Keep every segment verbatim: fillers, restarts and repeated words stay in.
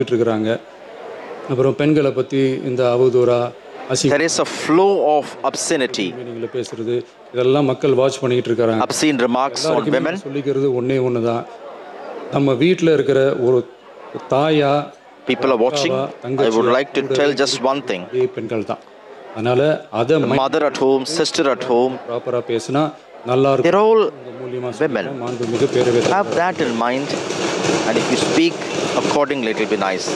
இருக்காங்க. அப்புறம் பெண்களை பத்தி இந்த அவதூறா There is a flow of obscenity, நீங்கள பேசுறது இதெல்லாம் மக்கள் வாட்ச் பண்ணிட்டு இருக்காங்க. obscene remarks on women. சொல்லிக்கிறது ஒண்ணே ஒண்ணுதான். நம்ம வீட்ல இருக்கிற ஒரு தாயா People are watching. I would like to tell just one thing. பெண்கள் தான். அதனால அத Mother at home, sister at home, ப்ராப்பரா பேசினா நல்லா இருக்கும். they're all women. மாண்புமிகு பேரவை have that in mind, and if you speak accordingly, it will be nice.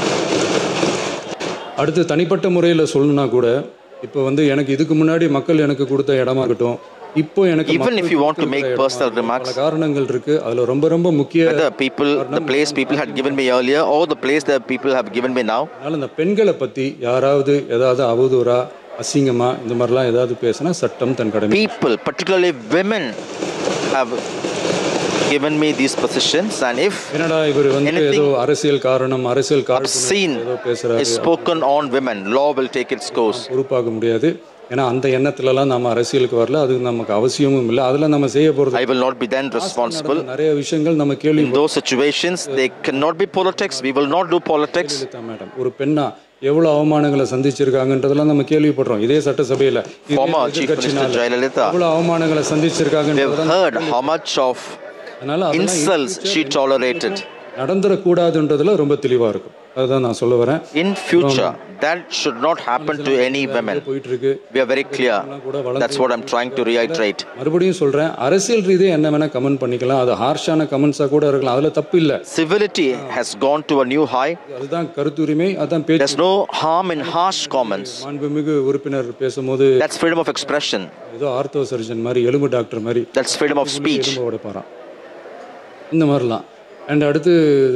அடுத்து தனிப்பட்ட முறையில் சொல்லணும்னா கூட இப்போ வந்து எனக்கு இதுக்கு முன்னாடி மக்கள் எனக்கு கொடுத்த இடமா இருக்கட்டும், இப்போ எனக்கு even if you want to make personal remarks, பல காரணங்கள் இருக்கு. அதுல ரொம்ப ரொம்ப முக்கிய whether people the place people had given me earlier or the place that people have given me now, அதனால இந்த பெண்களை பத்தி யாராவது ஏதாவது அவதூறா அசிங்கமா இந்த மாதிரிலாம் ஏதாவது பேசினா சட்டம் தன் கடமை. people, particularly women, have given me these positions, and if என்னடா இவர் வந்து ஏதோ அரசியல் காரணம் அரசியல் obscene ஏதோ பேசுறாரு is spoken on women, law will take its course. பொறுப்பாக முடியாது. ஏன்னா அந்த எண்ணத்துலலாம் நம்ம அரசியலுக்கு வரல, அது நமக்கு அவசியமும் இல்லை. அதில் நம்ம செய்ய போகிறது I will not be then responsible. நிறைய விஷயங்கள் நம்ம கேள்வி In those situations they cannot be politics. We will not do politics. Madam ஒரு பெண்ணா எவ்வளவு அவமானங்களை சந்திச்சிருக்காங்கன்றதெல்லாம் நம்ம கேள்விப்படுறோம். இதே சட்டசபையில Former Chief Minister Jayalalitha, எவ்வளவு அவமானங்களை சந்திச்சிருக்காங்க. we have heard how much of insults she tolerated. நடந்துடக்கூடாதுன்றதுல ரொம்ப தெளிவா இருக்கும். அதுதான் நான் சொல்ல வரேன். In future that should not happen to any women. We are very clear. That's what I'm trying to reiterate. மறுபடியும் சொல்றேன், அரசியல் ரீதியா என்ன வேணா கமெண்ட் பண்ணிக்கலாம். அது ஹார்ஷான கமெண்ட்ஸா கூட இருக்கலாம். அதுல தப்பு இல்ல. Civility has gone to a new high. அதுதான் கருத்துரிமை, அதான் பேச்சு. There's no harm in harsh comments. மாண்புமிகு உறுப்பினர் பேசும்போது that's freedom of expression. ஏதோ ஆர்த்தோ சர்ஜன் மாதிரி எலும்பு டாக்டர் மாதிரி that's freedom of speech. இந்த மாதிரிலாம். அண்ட் அடுத்து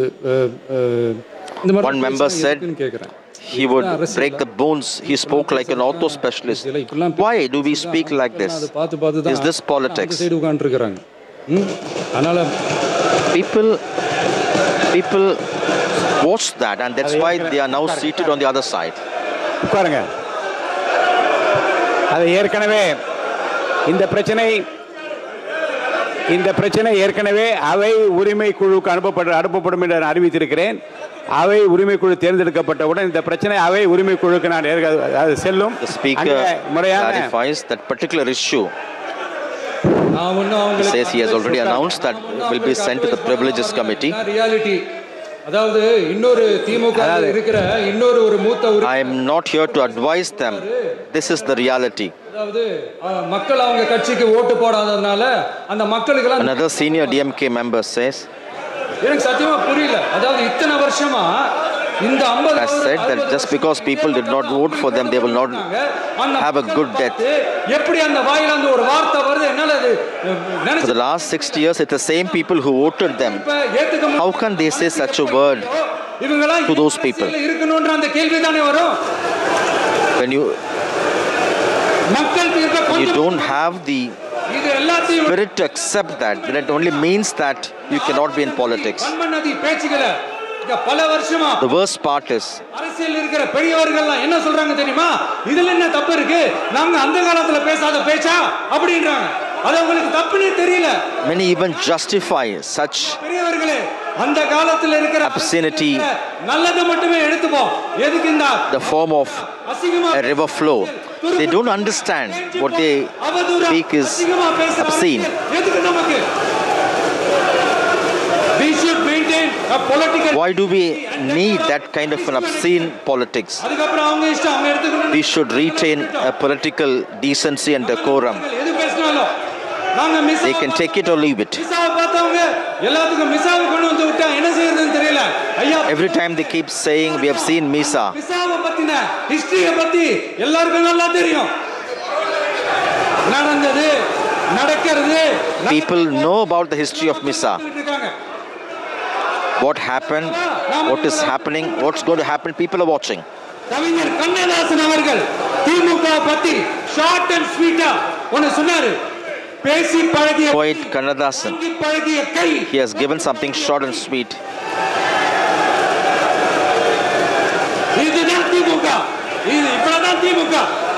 இந்த மாதிரி one member said he would break the bones. He spoke like an ortho specialist. Why do we speak like this? Is this politics? people people watch that, and that's why they are now seated on the other side. உட்காருங்க. அது ஏற்கனவே இந்த பிரச்சனை இந்த பிரச்சனை ஏற்கனவே அவை உரிமை குழுக்கு அனுப்பப்பட அனுப்பப்படும் என்று நான் அறிவித்திருக்கிறேன். அவை உரிமை குழு தேர்ந்தெடுக்கப்பட்டவுடன் இந்த பிரச்சனை அவை உரிமை குழுக்கு நான் அது செல்லும். The speaker clarifies that particular issue. He says he has already announced that it will be sent to the privileges committee. அதாவது இன்னொரு திமுக இருக்கிற இன்னொரு ஒரு மூத்த I am not here to advise them. This is the reality. அதாவது மக்கள் அவங்க கட்சிக்கு ஓட்டு போடாததனால அந்த மக்களுக்கு எல்லாம் another senior D M K member says எனக்கு சத்தியமா புரியல. அதாவது இத்தனை வருஷமா இந்த ஐம்பது has said that just because people did not vote for them they will not have a good death. எப்படி அந்த வாயில அந்த ஒரு வார்த்தை வருது என்னால அது for the last sixty years it's the same people who voted them. How can they say such a word to those people? இருக்கணும்ன்ற அந்த கேள்வி தானே வரும். when you you don't have the spirit to accept that, then it only means that you cannot be in politics. The worst part is அரசியல் இருக்கிற பெரியவர்கள்லாம் என்ன சொல்றாங்க தெரியுமா? இதுல என்ன தப்பு இருக்கு? நாங்க அந்த காலத்துல பேசாத பேச்சா அப்படின்றாங்க. அது உங்களுக்கு தப்புனே தெரியல. Many even justify such பெரியவர்களே அந்த காலத்துல இருக்கிற obscenity, நல்லது மட்டுமே எடுத்துப்போம். எதுக்கு இந்த the form of a river flow. They don't understand what they speak is obscene. எதுக்கு நமக்கு? We should maintain a political. Why do we need that kind of an obscene politics? அதுக்கப்புறம் அவங்க இஷ்டம் அவங்க எடுத்துக்கணும். We should retain a political decency and decorum. எது பேசினாலும் நாங்க miss They can take it or leave it. மிஸ்ஸாவ பார்த்தவங்க எல்லாத்துக்கும் மிஸ்ஸாவ கொண்டு வந்து விட்டா என்ன செய்யறதுன்னு தெரியல. ஐயா Every time they keep saying we have seen Misa. மிஸ்ஸாவ பத்தின ஹிஸ்டரிய பத்தி எல்லாருக்கும் நல்லா தெரியும். நடந்தது நடக்கிறது. People know about the history of Misa. What happened, what is happening, what's going to happen, people are watching. கவிஞர் கண்ணதாசன் அவர்கள் திமுக பத்தி ஷார்ட் அண்ட் ஸ்வீட்டா ஒன்னு சொன்னாரு. பேசி பழகிய Poet Kannadasan, பழகிய கை. he has given something short and sweet. இதுதான் திமுக. இது இப்பதான் திமுக.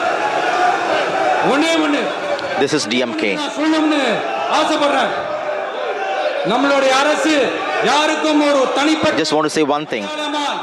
ஒண்ணே ஒண்ணு. This is D M K. சொல்லணும்னு ஆசைப்படுறேன். நம்மளுடைய அரசு யாருக்கும் ஒரு தனிப்பட்ட I just want to say one thing.